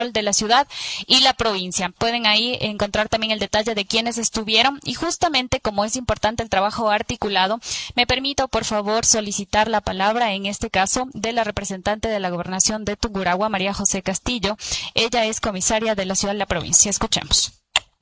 de la ciudad y la provincia. Pueden ahí encontrar también el detalle de quiénes estuvieron y justamente como es importante el trabajo articulado, me permito por favor solicitar la palabra en este caso de la representante de la Gobernación de Tungurahua, María José Castillo. Ella es comisaria de la ciudad de la provincia. Escuchemos.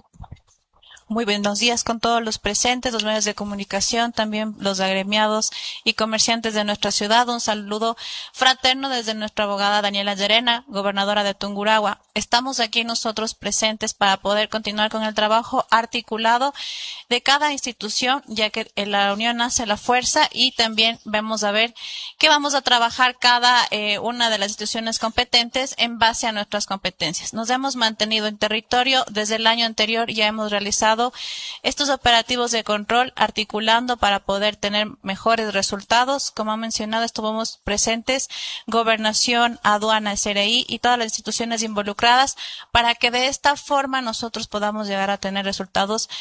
Muy buenos días con todos los presentes, los medios de comunicación, también los agremiados y comerciantes de nuestra ciudad. Un saludo fraterno desde nuestra abogada Daniela Llerena, gobernadora de Tungurahua. Estamos aquí nosotros presentes para poder continuar con el trabajo articulado de cada institución, ya que en la unión hace la fuerza, y también vamos a ver que vamos a trabajar cada una de las instituciones competentes en base a nuestras competencias. Nos hemos mantenido en territorio desde el año anterior, ya hemos realizado estos operativos de control articulando para poder tener mejores resultados. Como ha mencionado, estuvimos presentes Gobernación, Aduana, SRI y todas las instituciones involucradas para que de esta forma nosotros podamos llegar a tener resultados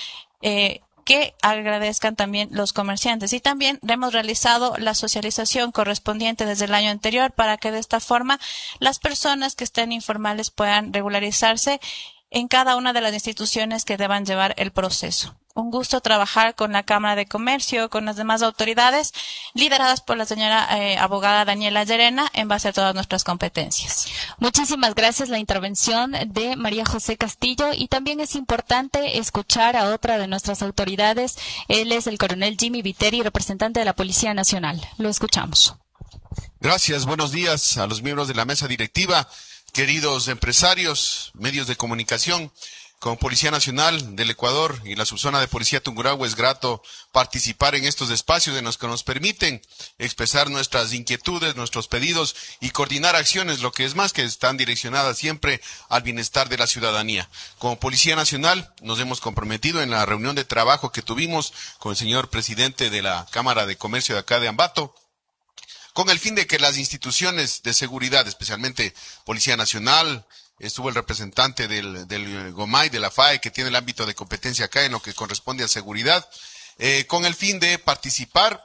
que agradezcan también los comerciantes. Y también hemos realizado la socialización correspondiente desde el año anterior para que de esta forma las personas que estén informales puedan regularizarse en cada una de las instituciones que deban llevar el proceso. Un gusto trabajar con la Cámara de Comercio, con las demás autoridades, lideradas por la señora abogada Daniela Llerena, en base a todas nuestras competencias. Muchísimas gracias la intervención de María José Castillo, y también es importante escuchar a otra de nuestras autoridades. Él es el coronel Jimmy Viteri, representante de la Policía Nacional. Lo escuchamos. Gracias, buenos días a los miembros de la mesa directiva. Queridos empresarios, medios de comunicación, como Policía Nacional del Ecuador y la subzona de Policía Tungurahua, es grato participar en estos espacios en los que nos permiten expresar nuestras inquietudes, nuestros pedidos y coordinar acciones, lo que es más, que están direccionadas siempre al bienestar de la ciudadanía. Como Policía Nacional nos hemos comprometido en la reunión de trabajo que tuvimos con el señor presidente de la Cámara de Comercio de acá de Ambato, con el fin de que las instituciones de seguridad, especialmente Policía Nacional, estuvo el representante del GOMAI, de la FAE, que tiene el ámbito de competencia acá en lo que corresponde a seguridad, con el fin de participar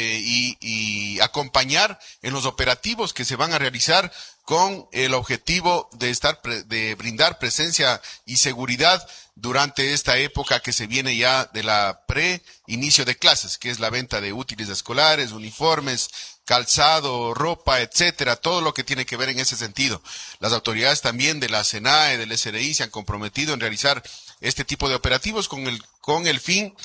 y acompañar en los operativos que se van a realizar con el objetivo de brindar presencia y seguridad durante esta época que se viene ya de la inicio de clases, que es la venta de útiles escolares, uniformes, calzado, ropa, etcétera, todo lo que tiene que ver en ese sentido. Las autoridades también de la SENAE, del SRI, se han comprometido en realizar este tipo de operativos con el fin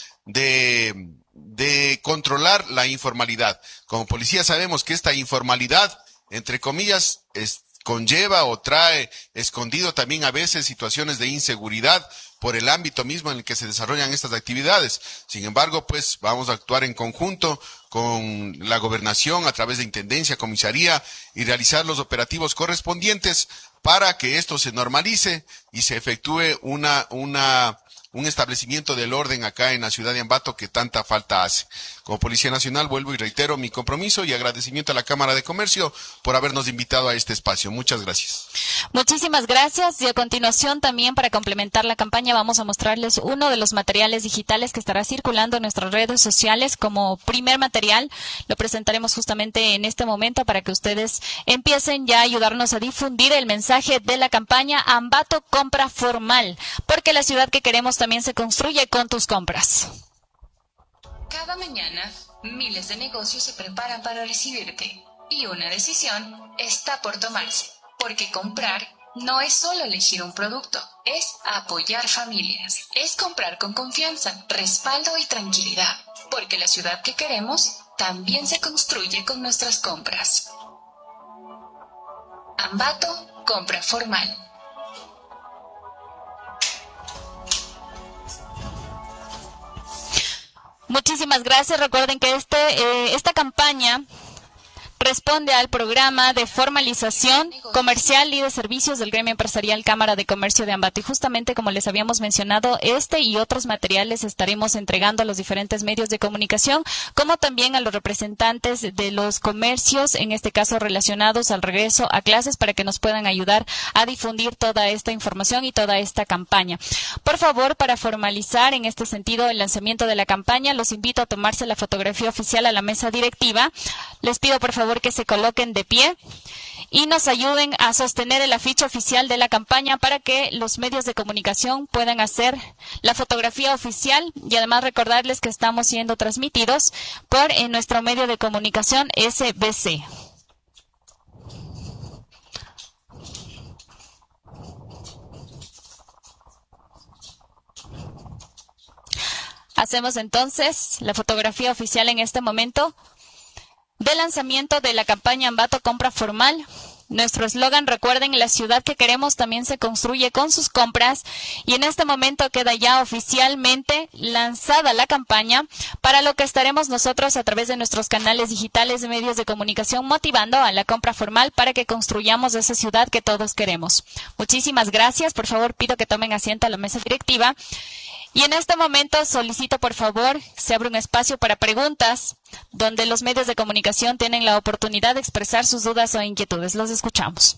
de controlar la informalidad. Como policía sabemos que esta informalidad, entre comillas, conlleva o trae escondido también a veces situaciones de inseguridad por el ámbito mismo en el que se desarrollan estas actividades. Sin embargo, pues vamos a actuar en conjunto con la gobernación a través de intendencia, comisaría, y realizar los operativos correspondientes para que esto se normalice y se efectúe un establecimiento del orden acá en la ciudad de Ambato que tanta falta hace. Como Policía Nacional vuelvo y reitero mi compromiso y agradecimiento a la Cámara de Comercio por habernos invitado a este espacio. Muchas gracias. Muchísimas gracias, y a continuación también para complementar la campaña vamos a mostrarles uno de los materiales digitales que estará circulando en nuestras redes sociales. Como primer material lo presentaremos justamente en este momento para que ustedes empiecen ya a ayudarnos a difundir el mensaje de la campaña Ambato Compra Formal, porque la ciudad que queremos también se construye con tus compras. Cada mañana, miles de negocios se preparan para recibirte, y una decisión está por tomarse, porque comprar no es solo elegir un producto, es apoyar familias, es comprar con confianza, respaldo y tranquilidad, porque la ciudad que queremos también se construye con nuestras compras. Ambato Compra Formal. Muchísimas gracias. Recuerden que esta campaña responde al programa de formalización comercial y de servicios del gremio empresarial Cámara de Comercio de Ambato. Y justamente como les habíamos mencionado, este y otros materiales estaremos entregando a los diferentes medios de comunicación, como también a los representantes de los comercios, en este caso relacionados al regreso a clases, para que nos puedan ayudar a difundir toda esta información y toda esta campaña. Por favor, para formalizar en este sentido el lanzamiento de la campaña, los invito a tomarse la fotografía oficial a la mesa directiva. Les pido por favor que se coloquen de pie y nos ayuden a sostener el afiche oficial de la campaña para que los medios de comunicación puedan hacer la fotografía oficial, y además recordarles que estamos siendo transmitidos por nuestro medio de comunicación SBC. Hacemos entonces la fotografía oficial en este momento del lanzamiento de la campaña Ambato Compra Formal. Nuestro eslogan, recuerden, la ciudad que queremos también se construye con sus compras, y en este momento queda ya oficialmente lanzada la campaña, para lo que estaremos nosotros a través de nuestros canales digitales de medios de comunicación motivando a la compra formal para que construyamos esa ciudad que todos queremos. Muchísimas gracias. Por favor, pido que tomen asiento a la mesa directiva. Y en este momento solicito, por favor, se abre un espacio para preguntas, donde los medios de comunicación tienen la oportunidad de expresar sus dudas o inquietudes. Los escuchamos.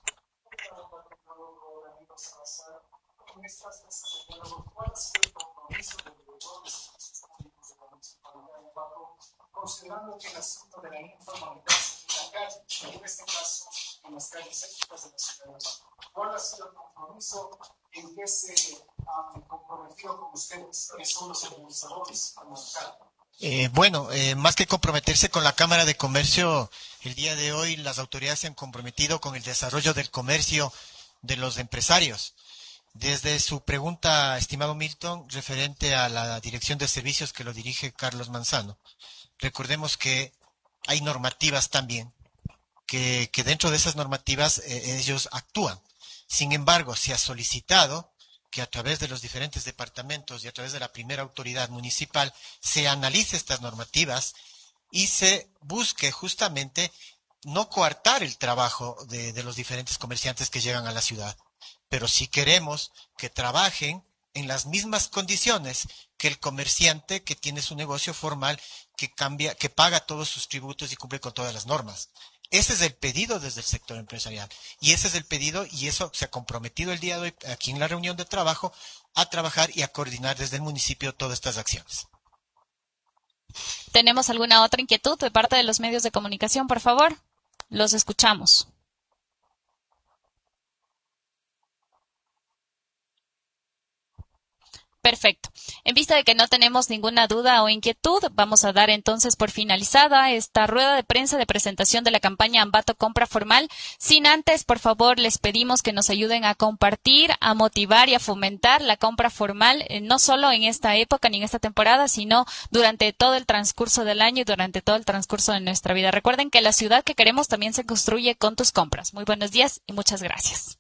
Considerando que el asunto de la informalidad en la calle, en este caso en las calles éticas de la ciudad, ¿cuál ha sido el compromiso en que se han comprometido con ustedes, que son los administradores, con los alcaldes? Más que comprometerse con la Cámara de Comercio, el día de hoy las autoridades se han comprometido con el desarrollo del comercio de los empresarios. Desde su pregunta, estimado Milton, referente a la Dirección de Servicios que lo dirige Carlos Manzano, recordemos que hay normativas también, que dentro de esas normativas ellos actúan. Sin embargo, se ha solicitado que a través de los diferentes departamentos y a través de la primera autoridad municipal se analice estas normativas y se busque justamente no coartar el trabajo de los diferentes comerciantes que llegan a la ciudad, pero sí queremos que trabajen en las mismas condiciones que el comerciante que tiene su negocio formal, que paga todos sus tributos y cumple con todas las normas. Ese es el pedido desde el sector empresarial, y ese es el pedido, y eso se ha comprometido el día de hoy aquí en la reunión de trabajo a trabajar y a coordinar desde el municipio todas estas acciones. ¿Tenemos alguna otra inquietud de parte de los medios de comunicación, por favor? Los escuchamos. Perfecto. En vista de que no tenemos ninguna duda o inquietud, vamos a dar entonces por finalizada esta rueda de prensa de presentación de la campaña Ambato Compra Formal. Sin antes, por favor, les pedimos que nos ayuden a compartir, a motivar y a fomentar la compra formal, no solo en esta época ni en esta temporada, sino durante todo el transcurso del año y durante todo el transcurso de nuestra vida. Recuerden que la ciudad que queremos también se construye con tus compras. Muy buenos días y muchas gracias.